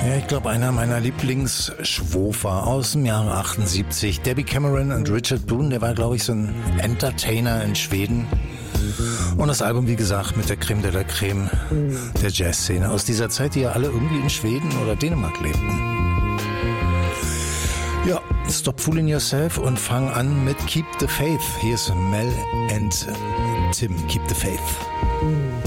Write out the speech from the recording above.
Ja, ich glaube, einer meiner Lieblingsschwofer aus dem Jahre 78. Debbie Cameron und Richard Boone, der war, glaube ich, so ein Entertainer in Schweden. Und das Album, wie gesagt, mit der Creme de la Creme der Jazzszene aus dieser Zeit, die ja alle irgendwie in Schweden oder Dänemark lebten. Ja, Stop Fooling Yourself und fang an mit Keep the Faith. Hier ist Mel and Tim, Keep the Faith.